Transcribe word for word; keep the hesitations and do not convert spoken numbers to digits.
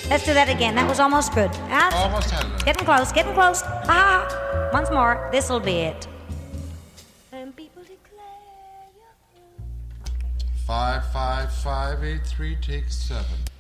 Let's do that again. That was almost good. Ah, Almost had it. getting close, getting close. Ah, once more. This'll be it. And people declare you through. Five, five, five, eight, three, take seven.